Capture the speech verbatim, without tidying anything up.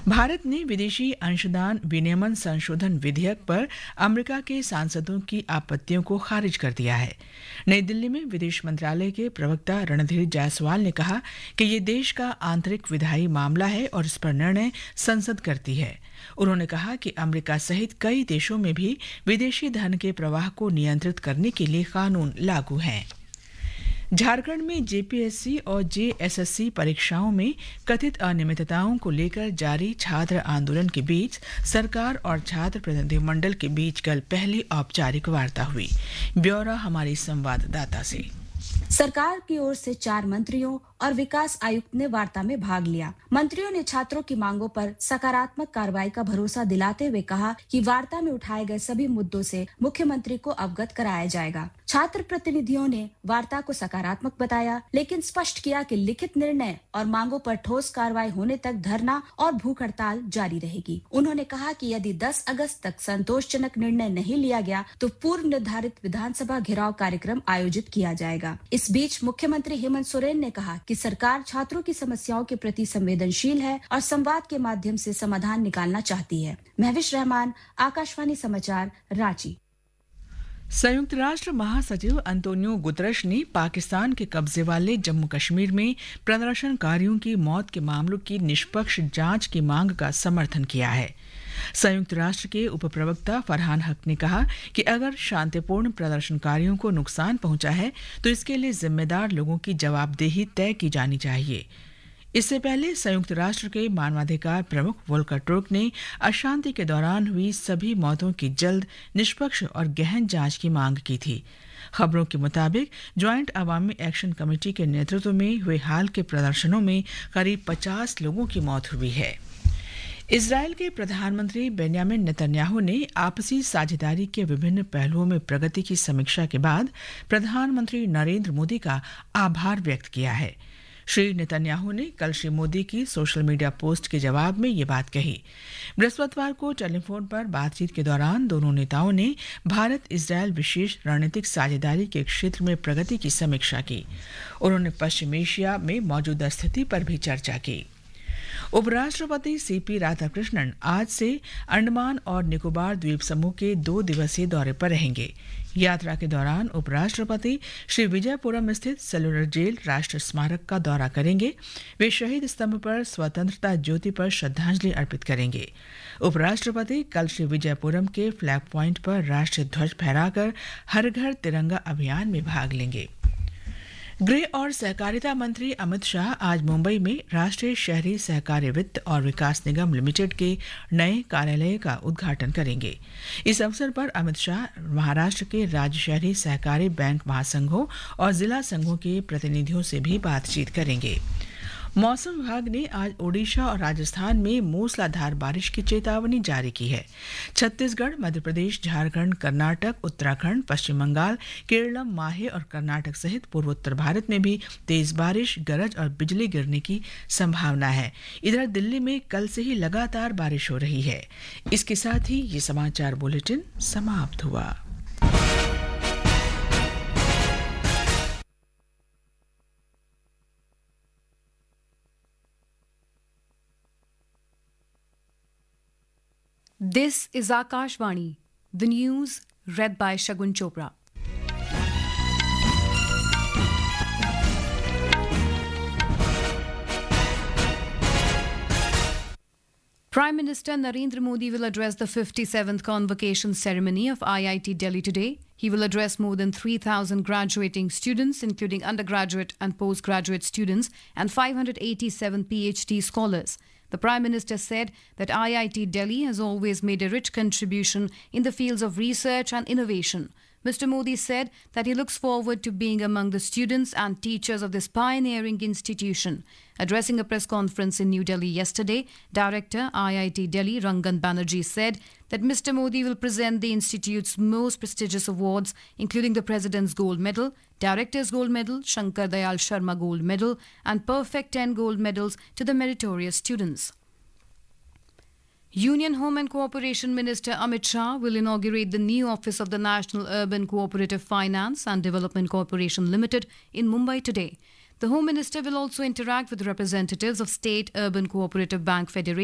भारत ने विदेशी अंशदान विनियमन संशोधन विधेयक पर अमेरिका के सांसदों की आपत्तियों को खारिज कर दिया है। नई दिल्ली में विदेश मंत्रालय के प्रवक्ता रणधीर जायसवाल ने कहा कि ये देश का आंतरिक विधायी मामला है और इस पर निर्णय संसद करती है। उन्होंने कहा कि अमेरिका सहित कई देशों में भी विदेशी धन के प्रवाह को नियंत्रित करने के लिए कानून लागू हैं। झारखंड में जेपीएससी और जेएसएससी परीक्षाओं में कथित अनियमितताओं को लेकर जारी छात्र आंदोलन के बीच सरकार और छात्र प्रतिनिधिमंडल के बीच कल पहली औपचारिक वार्ता हुई। ब्यौरा हमारी संवाददाता से। सरकार की ओर से चार मंत्रियों और विकास आयुक्त ने वार्ता में भाग लिया। मंत्रियों ने छात्रों की मांगों पर सकारात्मक कार्रवाई का भरोसा दिलाते हुए कहा कि वार्ता में उठाए गए सभी मुद्दों से मुख्यमंत्री को अवगत कराया जाएगा। छात्र प्रतिनिधियों ने वार्ता को सकारात्मक बताया, लेकिन स्पष्ट किया कि लिखित निर्णय और मांगों पर ठोस कार्रवाई होने तक धरना और भूख हड़ताल जारी रहेगी। उन्होंने कहा कि यदि दस अगस्त तक संतोषजनक निर्णय नहीं लिया गया तो पूर्व निर्धारित विधानसभा घेराव कार्यक्रम आयोजित किया जाएगा। इस बीच मुख्यमंत्री हेमंत सोरेन ने कहा कि सरकार छात्रों की समस्याओं के प्रति संवेदनशील है और संवाद के माध्यम से समाधान निकालना चाहती है। महविश रहमान, आकाशवाणी समाचार, रांची। संयुक्त राष्ट्र महासचिव अंतोनियो गुतरश ने पाकिस्तान के कब्जे वाले जम्मू कश्मीर में प्रदर्शनकारियों की मौत के मामलों की निष्पक्ष जांच की मांग का समर्थन किया है। संयुक्त राष्ट्र के उपप्रवक्ता फरहान हक ने कहा कि अगर शांतिपूर्ण प्रदर्शनकारियों को नुकसान पहुंचा है तो इसके लिए जिम्मेदार लोगों की जवाबदेही तय की जानी चाहिए। इससे पहले संयुक्त राष्ट्र के मानवाधिकार प्रमुख वोल्कर टर्क ने अशांति के दौरान हुई सभी मौतों की जल्द, निष्पक्ष और गहन जांच की मांग की थी। खबरों के मुताबिक ज्वाइंट अवामी एक्शन कमेटी के नेतृत्व में हुए हाल के प्रदर्शनों में करीब पचास लोगों की मौत हुई है। इजरायल के प्रधानमंत्री बेंयामिन नेतन्याहू ने आपसी साझेदारी के विभिन्न पहलुओं में प्रगति की समीक्षा के बाद प्रधानमंत्री नरेंद्र मोदी का आभार व्यक्त किया है। श्री नेतन्याहू ने कल श्री मोदी की सोशल मीडिया पोस्ट के जवाब में ये बात कही। बृहस्पतिवार को टेलीफोन पर बातचीत के दौरान दोनों नेताओं ने भारत इजरायल विशेष रणनीतिक साझेदारी के क्षेत्र में प्रगति की समीक्षा की। उन्होंने पश्चिम एशिया में मौजूदा स्थिति पर भी चर्चा की। उपराष्ट्रपति सीपी राधाकृष्णन आज से अंडमान और निकोबार द्वीप समूह के दो दिवसीय दौरे पर रहेंगे। यात्रा के दौरान उपराष्ट्रपति श्री विजयपुरम स्थित सेलुलर जेल राष्ट्र स्मारक का दौरा करेंगे। वे शहीद स्तंभ पर स्वतंत्रता ज्योति पर श्रद्धांजलि अर्पित करेंगे। उपराष्ट्रपति कल श्री विजयपुरम के फ्लैग पॉइंट पर राष्ट्रीय ध्वज फहराकर हर घर तिरंगा अभियान में भाग लेंगे। गृह और सहकारिता मंत्री अमित शाह आज मुंबई में राष्ट्रीय शहरी सहकारी वित्त और विकास निगम लिमिटेड के नए कार्यालय का उद्घाटन करेंगे। इस अवसर पर अमित शाह महाराष्ट्र के राज्य शहरी सहकारी बैंक महासंघों और जिला संघों के प्रतिनिधियों से भी बातचीत करेंगे। मौसम विभाग ने आज ओडिशा और राजस्थान में मूसलाधार बारिश की चेतावनी जारी की है। छत्तीसगढ़, मध्य प्रदेश, झारखंड, कर्नाटक, उत्तराखंड, पश्चिम बंगाल, केरलम, माहे और कर्नाटक सहित पूर्वोत्तर भारत में भी तेज बारिश, गरज और बिजली गिरने की संभावना है। इधर दिल्ली में कल से ही लगातार बारिश हो रही है। इसके साथ ही ये समाचार बुलेटिन समाप्त हुआ। This is Akashvani, the news read by Shagun Chopra. Prime Minister Narendra Modi will address the fifty-seventh convocation ceremony of I I T Delhi today. He will address more than three thousand graduating students, including undergraduate and postgraduate students, and five hundred eighty-seven PhD scholars. The Prime Minister said that I I T Delhi has always made a rich contribution in the fields of research and innovation. Mister Modi said that he looks forward to being among the students and teachers of this pioneering institution. Addressing a press conference in New Delhi yesterday, Director I I T Delhi Rangan Banerjee said that Mister Modi will present the institute's most prestigious awards, including the President's Gold Medal, Director's Gold Medal, Shankar Dayal Sharma Gold Medal, and Perfect ten Gold Medals to the meritorious students. Union Home and Cooperation Minister Amit Shah will inaugurate the new office of the National Urban Cooperative Finance and Development Corporation Limited in Mumbai today. The Home Minister will also interact with representatives of State Urban Cooperative Bank Federation